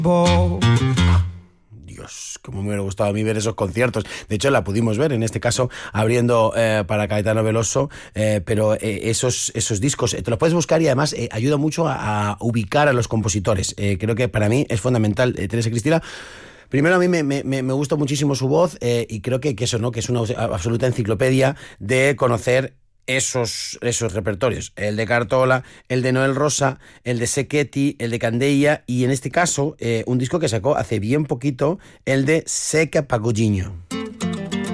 Dios, cómo me hubiera gustado a mí ver esos conciertos. De hecho, la pudimos ver, en este caso, abriendo para Caetano Veloso, pero esos discos te los puedes buscar y además ayuda mucho a ubicar a los compositores. Creo que para mí es fundamental, Teresa Cristina. Primero, a mí me gusta muchísimo su voz y creo que eso, ¿no? Que es una absoluta enciclopedia de conocer esos repertorios. El de Cartola, el de Noel Rosa, el de Secchetti, el de Candeia y en este caso un disco que sacó hace bien poquito, el de Seca Pagoginho.